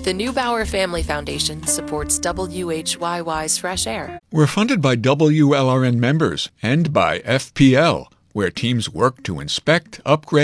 The Neubauer Family Foundation supports WHYY's Fresh Air. We're funded by WLRN members and by FPL, where teams work to inspect, upgrade,